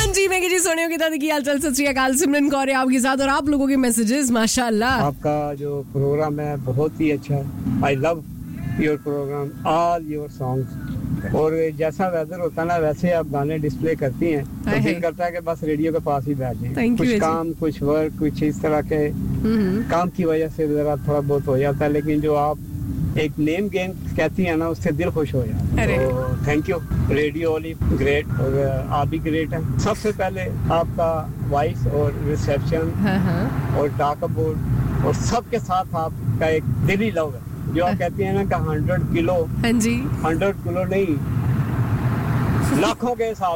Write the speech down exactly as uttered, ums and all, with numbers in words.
हाँ जी, मैं जी सोने की दादी की हालचाल, सत श्री अकाल, सिमरन कौर है आपके साथ और आप लोगों के मैसेजेस माशाल्लाह। आपका जो प्रोग्राम है बहुत ही अच्छा है। I love your programme, all your songs. और जैसा वेदर होता है ना वैसे आप गाने डिस्प्ले करती हैं तो दिल करता है कि बस रेडियो के पास ही बैठ जाएं। कुछ काम, कुछ वर्क, कुछ इस तरह के काम की वजह से जरा थोड़ा बहुत हो जाता है, लेकिन जो आप एक नेम गेम कहती है ना उससे दिल खुश हो जाता है। तो thank you radio Oli, great. और आप भी ग्रेट हैं। सबसे पहले आपका वॉइस और रिसेप्शन और टॉक अबाउट और सबके साथ आपका एक दिली लव है जो आप कहती हैं ना कि हंड्रेड किलो, हाँ जी, हंड्रेड किलो नहीं लाखों के हिसाब